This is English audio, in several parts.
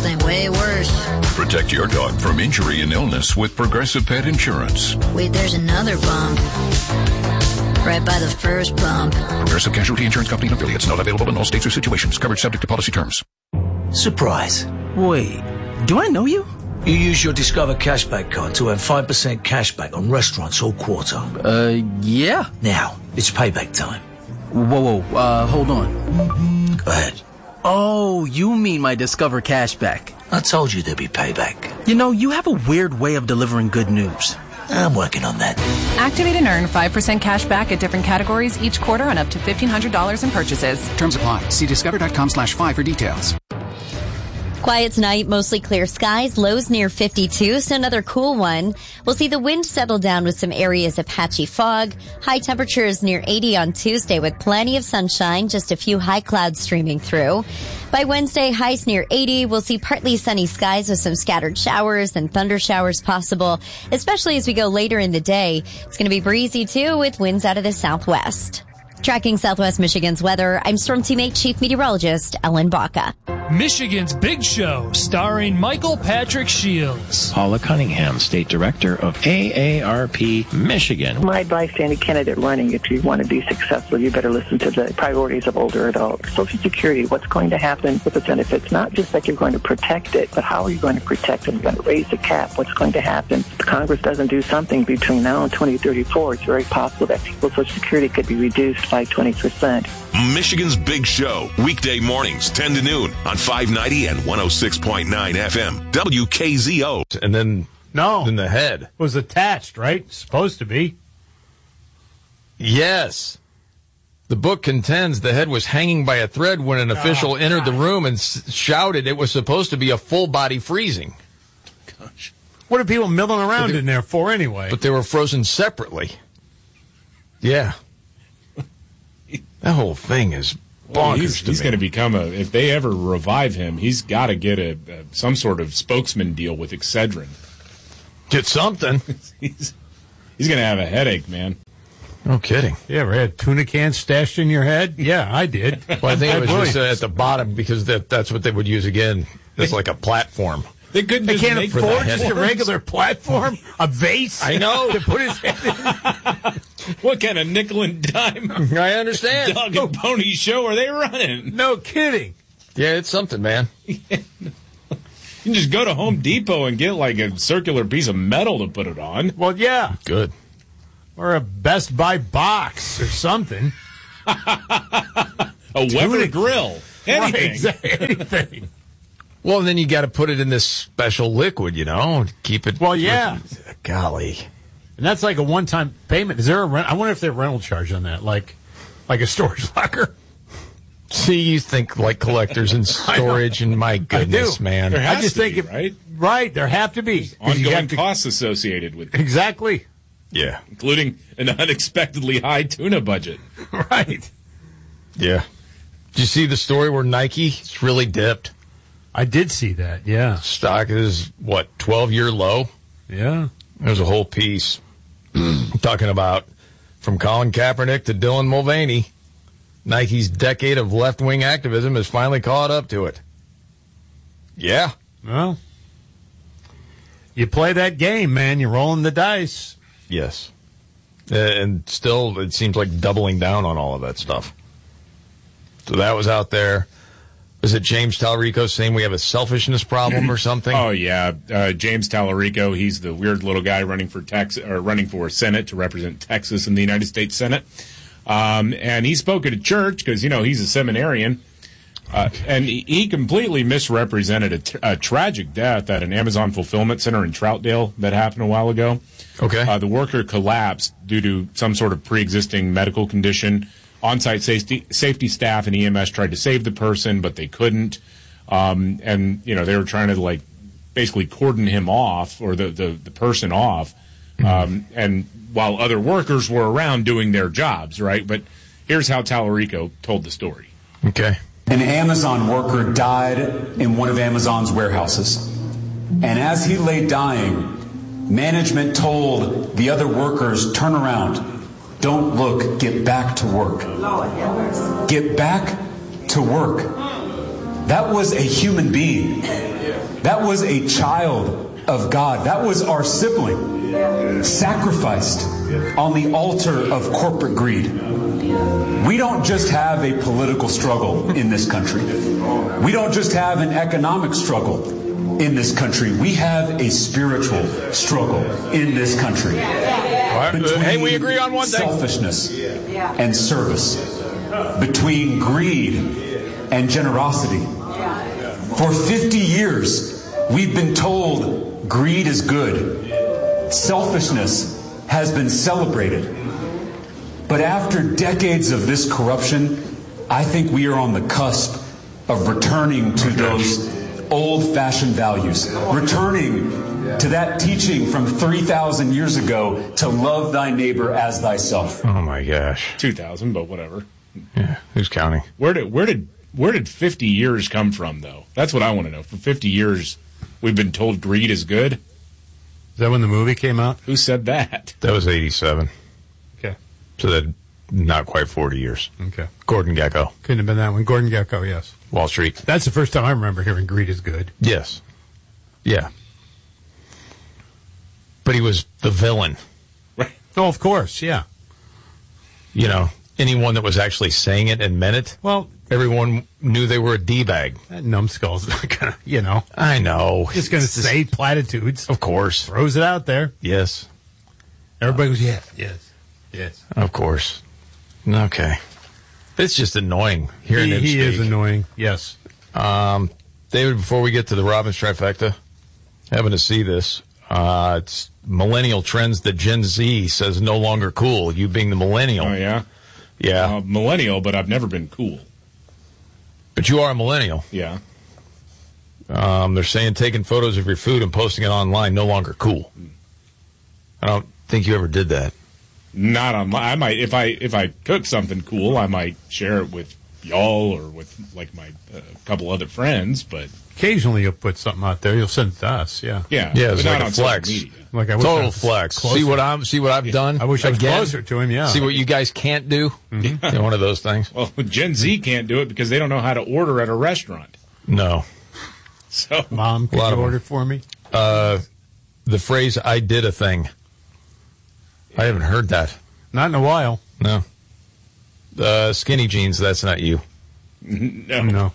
something way worse. Protect your dog from injury and illness with Progressive Pet Insurance. Wait, there's another bump. Right by the first bump. Progressive Casualty Insurance Company and affiliates. Not available in all states or situations. Coverage subject to policy terms. Surprise. Wait, do I know you? You use your Discover Cashback card to earn 5% cashback on restaurants all quarter. Yeah. Now, it's payback time. Whoa, hold on. Go ahead. Oh, you mean my Discover Cashback. I told you there'd be payback. You know, you have a weird way of delivering good news. I'm working on that. Activate and earn 5% cash back at different categories each quarter on up to $1,500 in purchases. Terms apply. See discover.com/5 for details. Quiet tonight, mostly clear skies, lows near 52, so another cool one. We'll see the wind settle down with some areas of patchy fog. High temperatures near 80 on Tuesday with plenty of sunshine, just a few high clouds streaming through. By Wednesday, highs near 80. We'll see partly sunny skies with some scattered showers and thunder showers possible, especially as we go later in the day. It's going to be breezy too with winds out of the southwest. Tracking Southwest Michigan's weather, I'm Storm Teammate Chief Meteorologist Ellen Baca. Michigan's Big Show, starring Michael Patrick Shields. Paula Cunningham, State Director of AARP Michigan. My advice to any candidate running, if you want to be successful, you better listen to the priorities of older adults. Social Security, what's going to happen with the benefits? Not just that you're going to protect it, but how are you going to protect it? You're going to raise the cap. What's going to happen? If Congress doesn't do something between now and 2034, it's very possible that people's Social Security could be reduced by 20%. Michigan's Big Show, weekday mornings, 10 to noon on 590 and 106.9 FM, WKZO. And then in the head. Was attached, right? Supposed to be. Yes. The book contends the head was hanging by a thread when an official entered the room and shouted it was supposed to be a full-body freezing. Gosh. What are people milling around in there for anyway? But they were frozen separately. Yeah. That whole thing is bonkers. He's going to become if they ever revive him, he's got to get some sort of spokesman deal with Excedrin. Get something. He's going to have a headache, man. No kidding. You ever had tuna cans stashed in your head? Yeah, I did. Well, I think it was just at the bottom because that's what they would use again. It's like a platform. They can't afford just a regular platform, a vase. I know. To put his head in. What kind of nickel and dime? I understand. Dog and pony show are they running? No kidding. Yeah, it's something, man. You can just go to Home Depot and get like a circular piece of metal to put it on. Well, yeah. Good. Or a Best Buy box or something. A Weber grill. Anything. Right, anything. Well, and then you got to put it in this special liquid, keep it. Well, yeah. Golly. And that's like a one-time payment. Is there a rent? I wonder if there's a rental charge on that, like a storage locker. See, you think like collectors and storage, and my goodness, man. I just think right, there have to be ongoing costs associated with it. Exactly. Yeah, including an unexpectedly high tuna budget. Right. Yeah. Did you see the story where Nike's really dipped? I did see that. Yeah. Stock is 12-year low. Yeah. There's a whole piece talking about from Colin Kaepernick to Dylan Mulvaney. Nike's decade of left-wing activism has finally caught up to it. Yeah. Well, you play that game, man. You're rolling the dice. Yes. And still, it seems like doubling down on all of that stuff. So that was out there. Is it James Talarico saying we have a selfishness problem or something? Oh yeah, James Talarico. He's the weird little guy running for Senate to represent Texas in the United States Senate. And he spoke at a church because he's a seminarian, and he completely misrepresented a tragic death at an Amazon fulfillment center in Troutdale that happened a while ago. Okay, the worker collapsed due to some sort of pre-existing medical condition. On-site safety staff and EMS tried to save the person, but they couldn't. And they were trying to basically cordon him off or the person off. And while other workers were around doing their jobs, right? But here's how Talarico told the story. Okay. An Amazon worker died in one of Amazon's warehouses. And as he lay dying, management told the other workers, turn around. Don't look. Get back to work. Get back to work. That was a human being. That was a child of God. That was our sibling sacrificed on the altar of corporate greed. We don't just have a political struggle in this country. We don't just have an economic struggle in this country. We have a spiritual struggle in this country. Hey, we agree on one thing. Selfishness and service. Between greed and generosity. For 50 years, we've been told greed is good. Selfishness has been celebrated. But after decades of this corruption, I think we are on the cusp of returning to those old-fashioned values. Returning to that teaching from 3,000 years ago to love thy neighbor as thyself. Oh my gosh. 2,000, but whatever. Yeah, who's counting? Where did 50 years come from, though? That's what I want to know. For 50 years, we've been told greed is good. Is that when the movie came out? Who said that? That was 87. Okay. So that not quite 40 years. Okay. Gordon Gekko. Couldn't have been that one. Gordon Gekko, yes. Wall Street. That's the first time I remember hearing greed is good. Yes. Yeah. But he was the villain. Right. Oh, of course, yeah. You know, anyone that was actually saying it and meant it, well, everyone knew they were a D-bag. That numbskull's not gonna, you know. I know. Just gonna say platitudes. Of course. Throws it out there. Yes. Everybody goes, yes. Of course. Okay. It's just annoying hearing him speak. He is annoying, yes. David, before we get to the Robbins trifecta, having to see this, it's millennial trends that Gen Z says no longer cool, you being the millennial. Oh, yeah? Yeah. Millennial, but I've never been cool. But you are a millennial. Yeah. They're saying taking photos of your food and posting it online no longer cool. I don't think you ever did that. Not online. I might, if I cook something cool, I might share it with y'all or with like my couple other friends. But occasionally you'll put something out there. You'll send it to us. Yeah. Yeah. It's like a flex. Like I total flex. Closer. See what I've done. I wish I was closer to him. Yeah. See what you guys can't do. Mm-hmm. Yeah, one of those things. Well, Gen Z can't do it because they don't know how to order at a restaurant. No. So, Mom, can you order for me? The phrase "I did a thing." I haven't heard that. Not in a while. No. Skinny jeans, that's not you. No.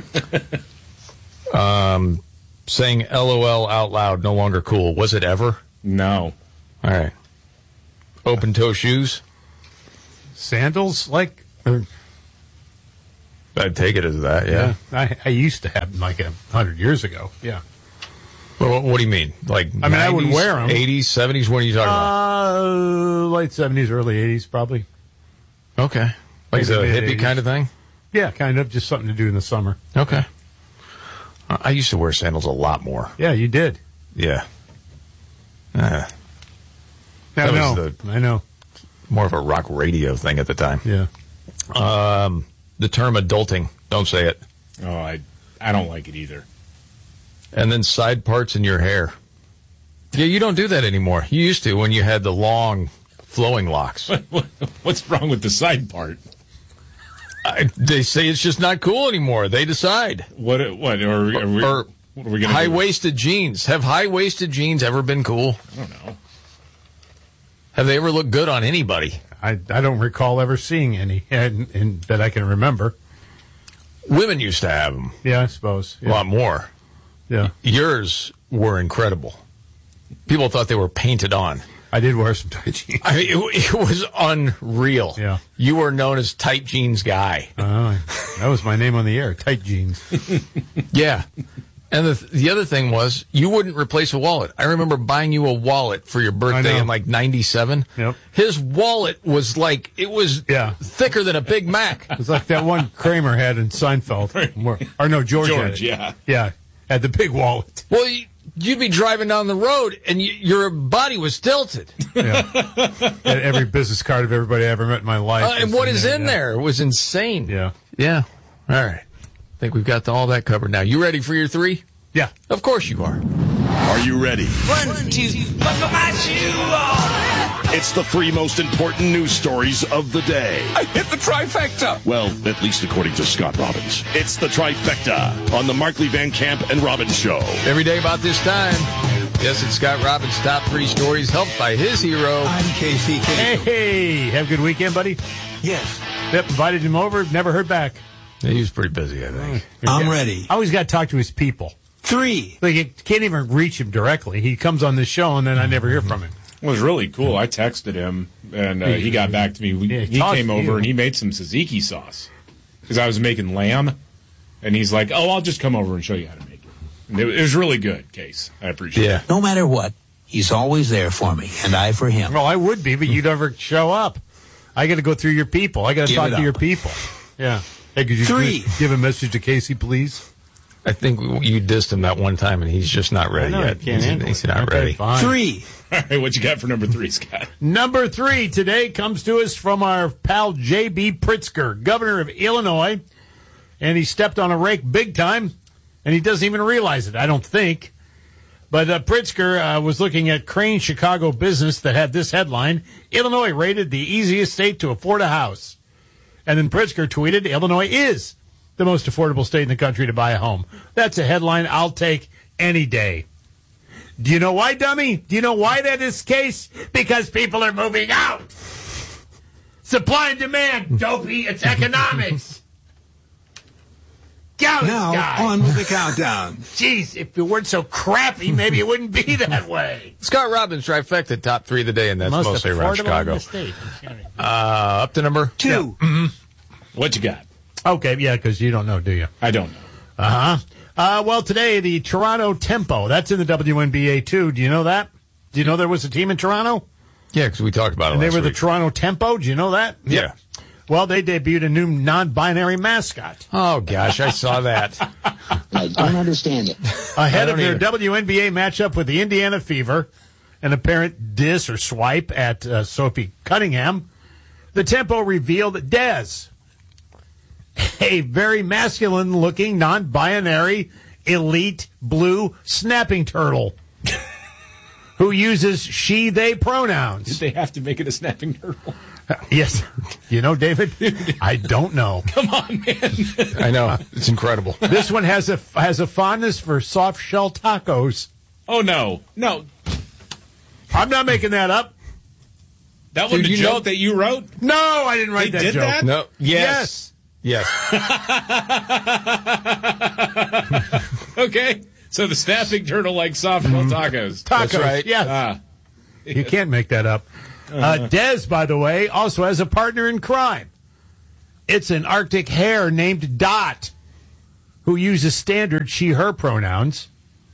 Saying LOL out loud, no longer cool. Was it ever? No. All right. Open toe shoes? Sandals? I'd take it as that, yeah. I used to have them like 100 years ago. Yeah. Well, what do you mean? Like, I mean, 90s, I would wear them. 80s, 70s? What are you talking about? Late 70s, early 80s, probably. Okay. Like a hippie kind of thing? Yeah, kind of. Just something to do in the summer. Okay. I used to wear sandals a lot more. Yeah, you did. Yeah. I know. More of a rock radio thing at the time. Yeah. The term adulting. Don't say it. Oh, I don't like it either. And then side parts in your hair. Yeah, you don't do that anymore. You used to when you had the long, flowing locks. What's wrong with the side part? They say it's just not cool anymore. They decide. What are we going to high-waisted jeans. Have high-waisted jeans ever been cool? I don't know. Have they ever looked good on anybody? I don't recall ever seeing any and that I can remember. Women used to have them. Yeah, I suppose. Yeah. A lot more. Yeah. Yours were incredible. People thought they were painted on. I did wear some tight jeans. I mean, it was unreal. Yeah. You were known as Tight Jeans Guy. That was my name on the air, Tight Jeans. Yeah. And the other thing was, you wouldn't replace a wallet. I remember buying you a wallet for your birthday in like 97. Yep. His wallet was like, it was thicker than a Big Mac. It was like that one Kramer had in Seinfeld. George had it. Yeah. Yeah. Had the big wallet. Well, you'd be driving down the road and your body was tilted. Yeah. Had every business card of everybody I ever met in my life. And what is in there? It was insane. Yeah. Yeah. All right. I think we've got all that covered now. You ready for your three? Yeah. Of course you are. Are you ready? 1, 2, buckle my shoe on. It's the 3 most important news stories of the day. I hit the trifecta. Well, at least according to Scott Robbins. It's the trifecta on the Markley, Van Camp, and Robbins Show. Every day about this time. Yes, it's Scott Robbins' top 3 stories, helped by his hero. I'm Casey. Hey, have a good weekend, buddy? Yes. Yep, invited him over, never heard back. Yeah, he was pretty busy, I think. I'm ready. I always got to talk to his people. 3. Like, you can't even reach him directly. He comes on this show, and then I never hear from him. It was really cool. I texted him, and he got back to me. He came over, and he made some tzatziki sauce. Because I was making lamb, and he's like, I'll just come over and show you how to make it. And it was really good, Case. I appreciate it. No matter what, he's always there for me, and I for him. Well, I would be, but you never show up. I got to go through your people. I got to talk to your people. Yeah. Hey, could you 3. give a message to Casey, please? I think you dissed him that one time, and he's just not ready yet. He's not ready. Fine. 3. All right, what you got for number 3, Scott? Number 3 today comes to us from our pal J.B. Pritzker, governor of Illinois, and he stepped on a rake big time, and he doesn't even realize it, I don't think. But Pritzker was looking at Crane Chicago Business that had this headline, Illinois rated the easiest state to afford a house. And then Pritzker tweeted, Illinois is the most affordable state in the country to buy a home. That's a headline I'll take any day. Do you know why, dummy? Do you know why that is the case? Because people are moving out. Supply and demand, dopey. It's economics. Now, on with the countdown. Jeez, if it weren't so crappy, maybe it wouldn't be that way. Scott Robbins, trifecta, top 3 of the day, and that's mostly around Chicago. Up to number 2. Yeah. Mm-hmm. What you got? Okay, yeah, because you don't know, do you? I don't know. Uh-huh. Well, today, the Toronto Tempo. That's in the WNBA, too. Do you know that? Do you know there was a team in Toronto? Yeah, because we talked about it and last they were week. The Toronto Tempo. Do you know that? Yeah. Well, they debuted a new non-binary mascot. Oh, gosh, I saw that. I don't understand it. Ahead of their WNBA matchup with the Indiana Fever, an apparent diss or swipe at Sophie Cunningham, the Tempo revealed Dez, a very masculine-looking, non-binary, elite blue snapping turtle who uses she/they pronouns. Did they have to make it a snapping turtle? Yes. You know, David, I don't know. Come on, man. I know. It's incredible. This one has a fondness for soft shell tacos. Oh, no. No. I'm not making that up. That was the joke that you wrote? No, I didn't write that did joke. That? No. Yes. Okay. So the snapping turtle likes soft shell tacos. Tacos, That's right. Yes. You can't make that up. Dez, by the way, also has a partner in crime. It's an Arctic hare named Dot, who uses standard she/her pronouns.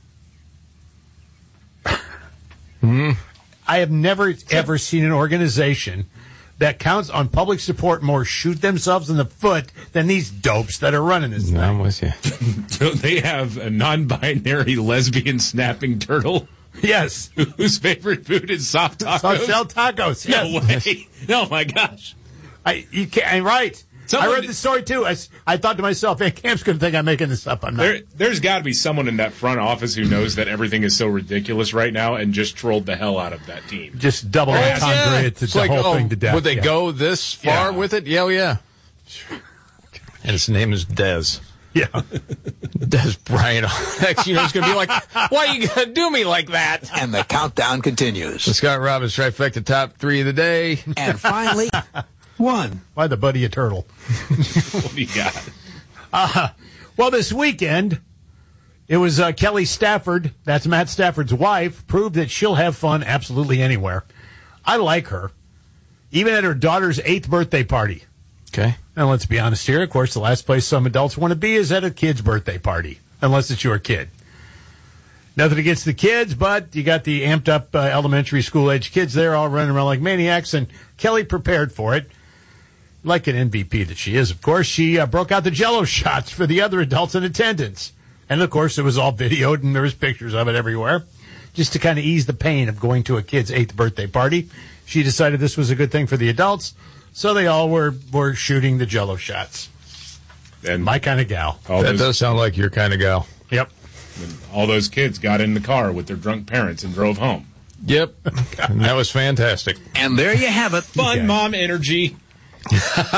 I have never, ever seen an organization that counts on public support more shoot themselves in the foot than these dopes that are running this thing. I'm with you. So they have a non-binary lesbian snapping turtle? Yes. Whose favorite food is soft tacos? Soft shell tacos. No Yes. way. Oh, my gosh. You can't. Right. I read the story, too. I thought to myself, Van Camp's going to think I'm making this up. I'm not. There's got to be someone in that front office who knows that everything is so ridiculous right now and just trolled the hell out of that team. Just double entendre it to the whole thing to death. Would they go this far with it? Yeah. And his name is Dez. Yeah. Des Bryant. Next, he's going to be like, why are you going to do me like that? And the countdown continues. The Scott Robbins trifecta, top 3 of the day. And finally, 1. Why the buddy a turtle? What do you got? Well, this weekend, it was Kelly Stafford, that's Matt Stafford's wife, proved that she'll have fun absolutely anywhere. I like her. Even at her daughter's 8th birthday party. Okay. And let's be honest here, of course, the last place some adults want to be is at a kid's birthday party, unless it's your kid. Nothing against the kids, but you got the amped up elementary school age kids there all running around like maniacs, and Kelly prepared for it. Like an MVP that she is, of course, she broke out the Jell-O shots for the other adults in attendance. And, of course, it was all videoed, and there was pictures of it everywhere, just to kind of ease the pain of going to a kid's 8th birthday party. She decided this was a good thing for the adults, so they all were shooting the Jell-O shots. And my kind of gal. That does sound like your kind of gal. Yep. And all those kids got in the car with their drunk parents and drove home. Yep. And that was fantastic. And there you have it. Fun mom energy. The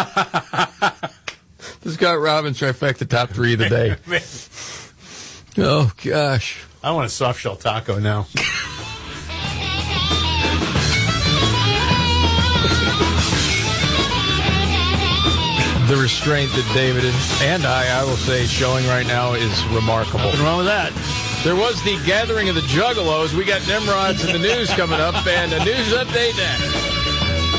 Scott Robbins trifecta top 3 of the day. Oh, gosh. I want a soft shell taco now. The restraint that David and I will say, showing right now is remarkable. Nothing wrong with that. There was the gathering of the Juggalos. We got Nimrods in the news coming up and a news update next.